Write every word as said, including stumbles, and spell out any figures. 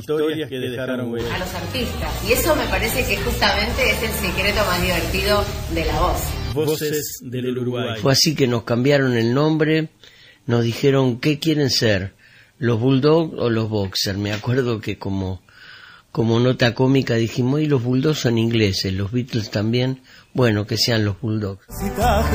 historias que dejaron huella. A los artistas. Y eso me parece que justamente es el secreto más divertido de la voz. Voces del Uruguay. Fue así que nos cambiaron el nombre, nos dijeron ¿qué quieren ser? ¿Los Bulldogs o los Boxers? Me acuerdo que como, como nota cómica dijimos, y los Bulldogs son ingleses, los Beatles también, bueno, que sean los Bulldogs.